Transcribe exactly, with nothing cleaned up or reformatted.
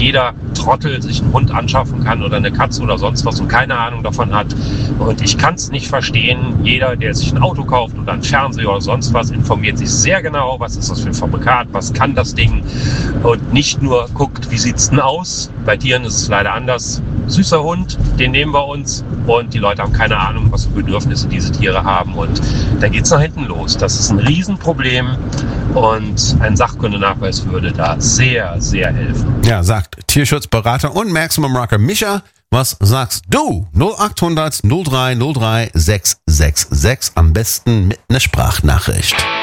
jeder Trottel sich einen Hund anschaffen kann oder eine Katze oder sonst was und keine Ahnung davon hat. Und ich kann es nicht verstehen. Jeder, der sich ein Auto kauft oder einen Fernseher oder sonst was, informiert sich sehr genau, was ist das für ein Fabrikat, was kann das Ding. Und nicht nur guckt, wie sieht es denn aus. Bei Tieren ist es leider anders. Süßer Hund, den nehmen wir uns. Und die Leute haben keine Ahnung, was für Bedürfnisse diese Tiere haben. Und dann geht es nach hinten los. Das ist ein Riesenproblem. Und ein Sachkundenachweis würde da sehr, sehr helfen. Ja, sagt Tierschutzberater und Maximum Rocker Micha. Was sagst du? null acht hundert null drei null drei sechs sechs sechs. Am besten mit einer Sprachnachricht.